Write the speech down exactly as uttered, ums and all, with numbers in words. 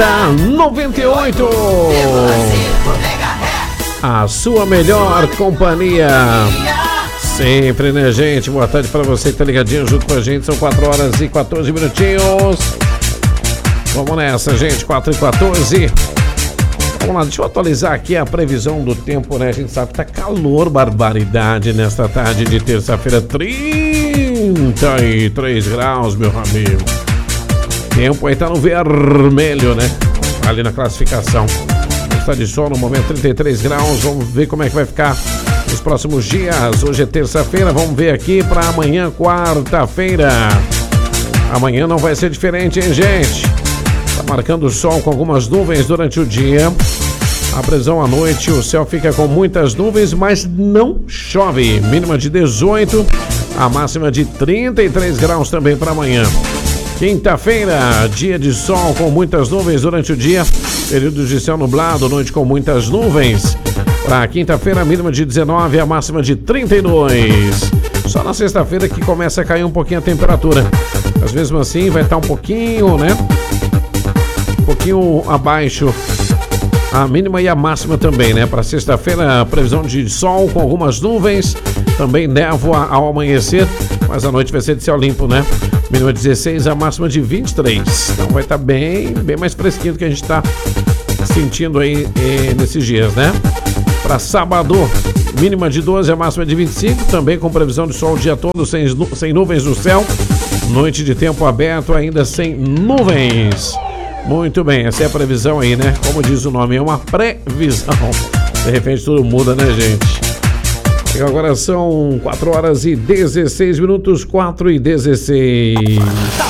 noventa e oito. A sua melhor companhia. Sempre, né, gente? Boa tarde pra você que tá ligadinho junto com a gente. São quatro horas e quatorze minutinhos. Vamos nessa, gente. quatro e quatorze. Vamos lá, deixa eu atualizar aqui a previsão do tempo, né? A gente sabe que tá calor, barbaridade nesta tarde de terça-feira. trinta e três graus, meu amigo. Tempo aí tá no vermelho, né? Ali na classificação. Está de sol no momento, trinta e três graus. Vamos ver como é que vai ficar nos próximos dias. Hoje é terça-feira, vamos ver aqui para amanhã, quarta-feira. Amanhã não vai ser diferente, hein, gente? Tá marcando o sol com algumas nuvens durante o dia. A previsão à noite, o céu fica com muitas nuvens, mas não chove. Mínima de dezoito, a máxima de trinta e três graus também para amanhã. Quinta-feira, dia de sol com muitas nuvens durante o dia, períodos de céu nublado, noite com muitas nuvens. Para quinta-feira, mínima de dezenove, a máxima de trinta e dois. Só na sexta-feira que começa a cair um pouquinho a temperatura. Mas mesmo assim vai estar um pouquinho, né? Um pouquinho abaixo a mínima e a máxima também, né? Para sexta-feira, previsão de sol com algumas nuvens, também névoa ao amanhecer, mas a noite vai ser de céu limpo, né? Mínima dezesseis, a máxima de vinte e três. Então vai estar bem, bem mais fresquinho do que a gente está sentindo aí eh, nesses dias, né? Para sábado, mínima de doze, a máxima de vinte e cinco, também com previsão de sol o dia todo, sem, sem nuvens no céu. Noite de tempo aberto, ainda sem nuvens. Muito bem, essa é a previsão aí, né? Como diz o nome, é uma previsão. De repente tudo muda, né, gente? E agora são quatro horas e dezesseis minutos, quatro e dezesseis.